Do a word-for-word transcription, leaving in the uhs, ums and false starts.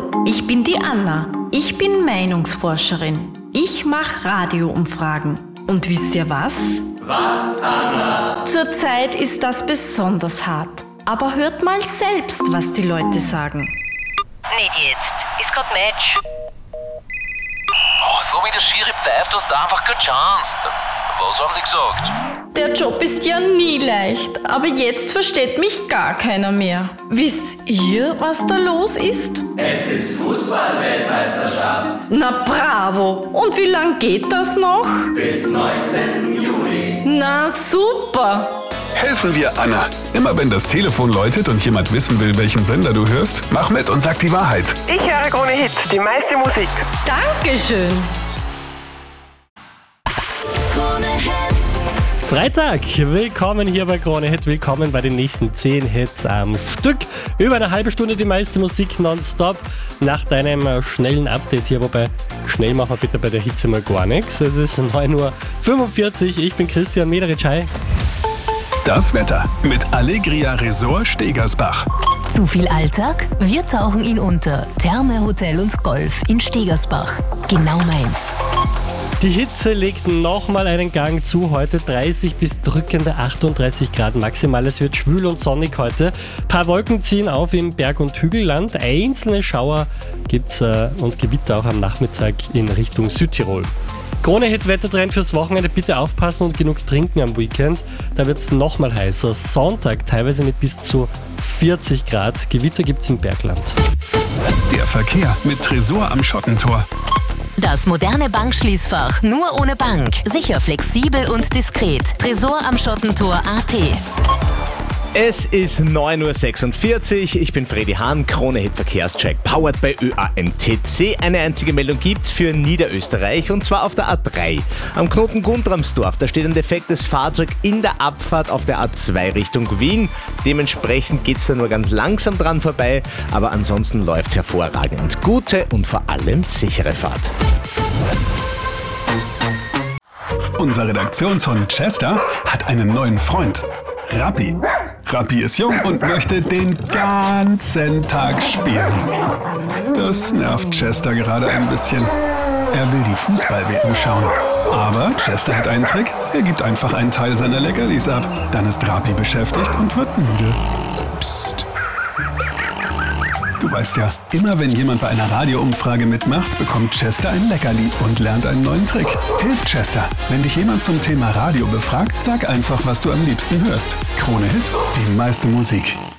Hallo, ich bin die Anna. Ich bin Meinungsforscherin. Ich mache Radioumfragen. Und wisst ihr was? Was, Anna? Zurzeit ist das besonders hart. Aber hört mal selbst, was die Leute sagen. Nicht jetzt. Ist grad Match. Oh, so wie der Schiri pfeift, hast du einfach keine Chance. Was haben sie gesagt? Der Job ist ja nie leicht, aber jetzt versteht mich gar keiner mehr. Wisst ihr, was da los ist? Es ist Fußball-Weltmeisterschaft. Na bravo! Und wie lang geht das noch? Bis neunzehnten Juli. Na super! Helfen wir Anna. Immer wenn das Telefon läutet und jemand wissen will, welchen Sender du hörst, mach mit und sag die Wahrheit. Ich höre Krone Hit, die meiste Musik. Dankeschön! Freitag, willkommen hier bei Krone Hit, willkommen bei den nächsten zehn Hits am Stück. Über eine halbe Stunde die meiste Musik nonstop nach deinem schnellen Update hier, wobei schnell machen wir bitte bei der Hitze mal gar nichts. Es ist neun Uhr fünfundvierzig, ich bin Christian Mederitsch, hi. Das Wetter mit Allegria Resort Stegersbach. Zu viel Alltag? Wir tauchen ihn unter. Therme, Hotel und Golf in Stegersbach. Genau meins. Die Hitze legt nochmal einen Gang zu. Heute dreißig bis drückende achtunddreißig Grad maximal. Es wird schwül und sonnig heute. Ein paar Wolken ziehen auf im Berg- und Hügelland. Einzelne Schauer gibt's äh, und Gewitter auch am Nachmittag in Richtung Südtirol. Krone-Hit-Wettertrend fürs Wochenende, bitte aufpassen und genug trinken am Weekend. Da wird es nochmal heißer. Sonntag teilweise mit bis zu vierzig Grad. Gewitter gibt es im Bergland. Der Verkehr mit Tresor am Schottentor. Das moderne Bankschließfach, nur ohne Bank. Sicher, flexibel und diskret. Tresor am Schottentor punkt a t. Es ist neun Uhr sechsundvierzig, ich bin Freddy Hahn, Krone Hit Verkehrscheck, powered by Ö A M T C. Eine einzige Meldung gibt's für Niederösterreich und zwar auf der A drei. Am Knoten Guntramsdorf, da steht ein defektes Fahrzeug in der Abfahrt auf der A zwei Richtung Wien. Dementsprechend geht's da nur ganz langsam dran vorbei, aber ansonsten läuft's hervorragend. Gute und vor allem sichere Fahrt. Unser Redaktionshund Chester hat einen neuen Freund. Rappi. Rappi ist jung und möchte den ganzen Tag spielen. Das nervt Chester gerade ein bisschen. Er will die Fußball-W M schauen. Aber Chester hat einen Trick. Er gibt einfach einen Teil seiner Leckerlis ab. Dann ist Rappi beschäftigt und wird müde. Psst. Du weißt ja, immer wenn jemand bei einer Radioumfrage mitmacht, bekommt Chester ein Leckerli und lernt einen neuen Trick. Hilf Chester. Wenn dich jemand zum Thema Radio befragt, sag einfach, was du am liebsten hörst. Krone Hit, die meiste Musik.